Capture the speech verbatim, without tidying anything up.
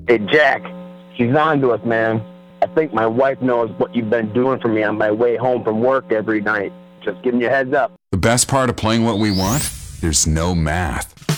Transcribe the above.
Hey, Jack, she's on to us, man. I think my wife knows what you've been doing for me on my way home from work every night. Just giving you a heads up. The best part of playing what we want? There's no math.